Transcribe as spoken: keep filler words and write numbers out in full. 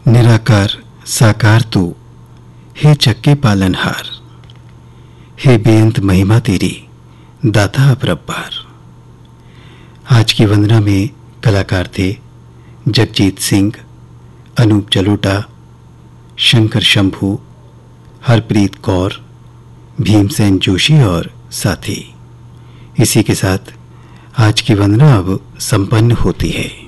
निराकार साकार तू, हे चक्के पालनहार, हे बेअंत महिमा तेरी, दाता अपरंपार। आज की वंदना में कलाकार थे जगजीत सिंह, अनूप जलोटा, शंकर शंभू, हरप्रीत कौर, भीमसेन जोशी और साथी। इसी के साथ आज की वंदना अब संपन्न होती है।